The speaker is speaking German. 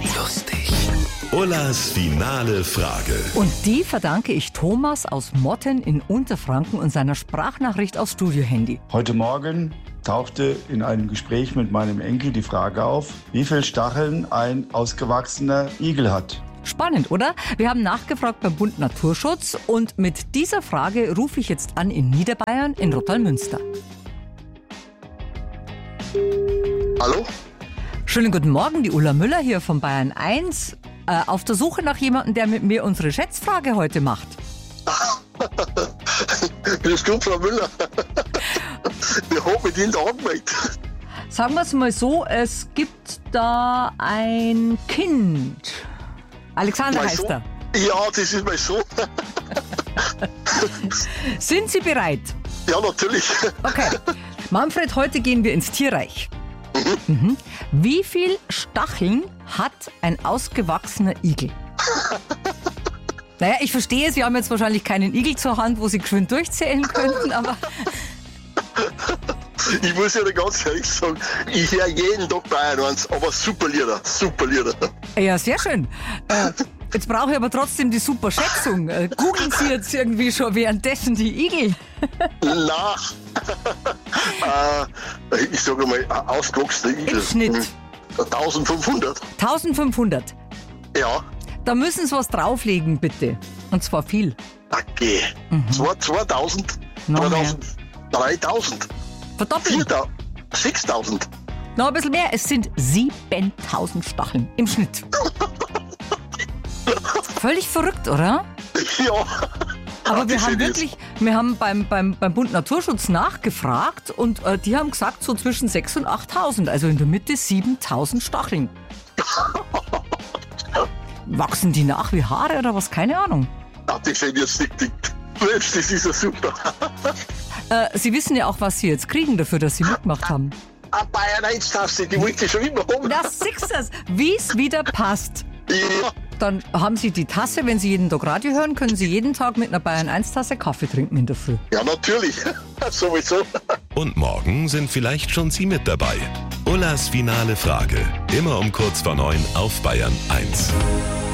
Lustig. Ullas finale Frage. Und die verdanke ich Thomas aus Motten in Unterfranken und seiner Sprachnachricht aufs Studiohandy. Heute Morgen tauchte in einem Gespräch mit meinem Enkel die Frage auf, wie viele Stacheln ein ausgewachsener Igel hat. Spannend, oder? Wir haben nachgefragt beim Bund Naturschutz und mit dieser Frage rufe ich jetzt an in Niederbayern in Rottal-Münster. Hallo? Schönen guten Morgen, die Ulla Müller hier von Bayern 1. Auf der Suche nach jemandem, der mit mir unsere Schätzfrage heute macht. Grüß Gott, Frau Müller. Wir haben mit Ihnen da angemeldet. Sagen wir es mal so, es gibt da ein Kind. Alexander Mein heißt Sohn? er. Ja, das ist mein Sohn. Sind Sie bereit? Ja, natürlich. Okay. Manfred, heute gehen wir ins Tierreich. Mhm. Wie viel Stacheln hat ein ausgewachsener Igel? Naja, ich verstehe, Sie haben jetzt wahrscheinlich keinen Igel zur Hand, wo Sie geschwind durchzählen könnten, aber... Ich muss Ihnen ganz ehrlich sagen, ich höre jeden Tag Bayern 1, aber super Lieder, super Lieder. Ja, sehr schön. Jetzt brauche ich aber trotzdem die super Schätzung. Googeln Sie jetzt irgendwie schon währenddessen die Igel? Nein. Ich sage mal, ein ausgewachsener Igel. Im Schnitt. 1500. 1500. Ja. Da müssen Sie was drauflegen, bitte. Und zwar viel. Okay. 2000, Noch 2000, 3000, Verdoppeln. 4000, 6000. Noch ein bisschen mehr. Es sind 7000 Stacheln im Schnitt. Völlig verrückt, oder? Ja. Aber wir Das haben ist wirklich, wir haben beim Bund Naturschutz nachgefragt und die haben gesagt, so zwischen 6.000 und 8.000, also in der Mitte 7.000 Stacheln. Wachsen die nach wie Haare oder was? Keine Ahnung. Das hätte ich jetzt nicht gedacht. Mensch, das ist ja super. Sie wissen ja auch, was Sie jetzt kriegen dafür, dass Sie mitgemacht haben. Eine Bayern 1-Taste, die wollte ich schon immer haben. Das siehst du, wie es wieder passt. Ja. Dann haben Sie die Tasse, wenn Sie jeden Tag Radio hören, können Sie jeden Tag mit einer Bayern 1 Tasse Kaffee trinken in der Früh. Ja, natürlich. Sowieso. Und morgen sind vielleicht schon Sie mit dabei. Ullas finale Frage. Immer um kurz vor 9 auf Bayern 1.